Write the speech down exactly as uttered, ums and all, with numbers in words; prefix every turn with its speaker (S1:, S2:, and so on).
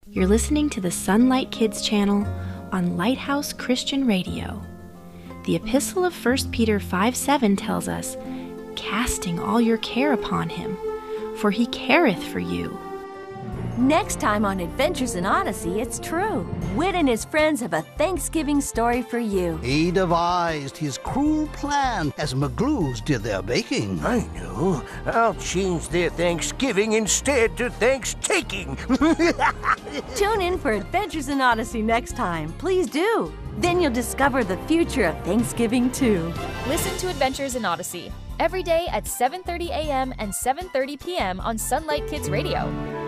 S1: You're listening to the Sunlight Kids channel on Lighthouse Christian Radio. The Epistle of First Peter five seven tells us, "Casting all your care upon him, for he careth for you."
S2: Next time on Adventures in Odyssey, it's true. Wit and his friends have a Thanksgiving story for you.
S3: He devised his cruel plan as McGlues did their baking.
S4: I know. I'll change their Thanksgiving instead to Thanks-taking.
S2: Tune in for Adventures in Odyssey next time. Please do. Then you'll discover the future of Thanksgiving too.
S5: Listen to Adventures in Odyssey every day at seven thirty a.m. and seven thirty p.m. on Sunlight Kids Radio.